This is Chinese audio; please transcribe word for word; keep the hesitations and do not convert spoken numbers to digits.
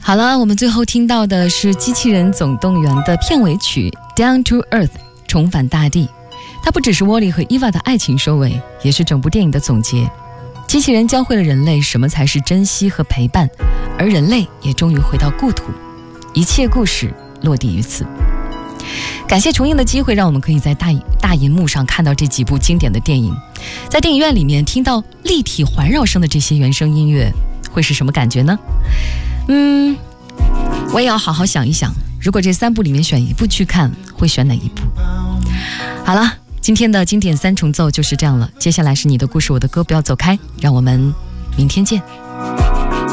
好了，我们最后听到的是《机器人总动员》的片尾曲 Down to Earth 重返大地。它不只是沃利和伊娃的爱情收尾，也是整部电影的总结。机器人教会了人类什么才是珍惜和陪伴，而人类也终于回到故土，一切故事落地于此。感谢重映的机会，让我们可以在大大银幕上看到这几部经典的电影。在电影院里面听到立体环绕声的这些原声音乐，会是什么感觉呢？嗯，我也要好好想一想，如果这三部里面选一部去看，会选哪一部？好了，今天的经典三重奏就是这样了。接下来是你的故事我的歌，不要走开，让我们明天见。